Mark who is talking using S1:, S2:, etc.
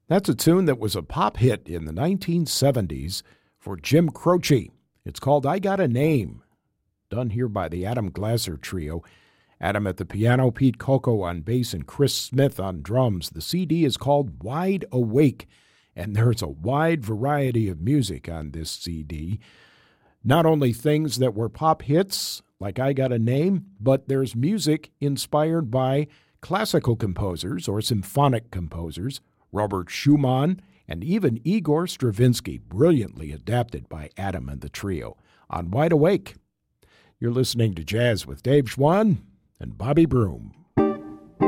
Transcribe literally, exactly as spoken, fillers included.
S1: That's a tune that was a pop hit in the nineteen seventies for Jim Croce. It's called I Got a Name, done here by the Adam Glasser Trio. Adam at the piano, Pete Coco on bass, and Chris Smith on drums. The C D is called Wide Awake, and there's a wide variety of music on this C D. Not only things that were pop hits, like I Got a Name, but there's music inspired by classical composers or symphonic composers, Robert Schumann, and even Igor Stravinsky, brilliantly adapted by Adam and the trio. On Wide Awake, you're listening to Jazz with Dave Schwann and Bobby Broom.